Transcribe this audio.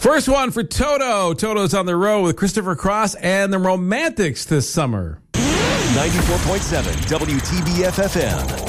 First one for Toto. Toto's on the road with Christopher Cross and the Romantics this summer. 94.7 WTBF FM.